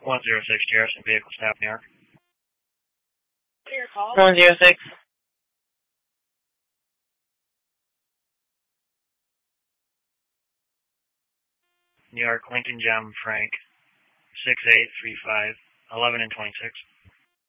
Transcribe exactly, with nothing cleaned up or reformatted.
one zero six Garrison, vehicle staff, New York. one zero six. New York, Lincoln Gem, Frank, six eight three five, eleven and twenty-six.